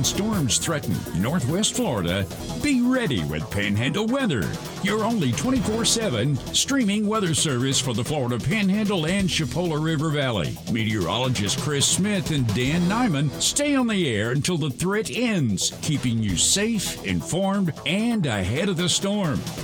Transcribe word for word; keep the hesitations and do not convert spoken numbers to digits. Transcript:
when storms threaten Northwest Florida, be ready with Panhandle Weather, your only twenty-four seven streaming weather service for the Florida Panhandle and Chipola River Valley. Meteorologist Chris Smith and Dan Nyman stay on the air until the threat ends, keeping you safe, informed, and ahead of the storm.